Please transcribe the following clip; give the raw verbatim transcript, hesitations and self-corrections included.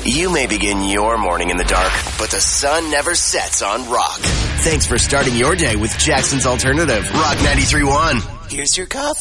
You may begin your morning in the dark, but the sun never sets on Rock. Thanks for starting your day with Jackson's Alternative, Rock ninety-three point one. Here's your coffee.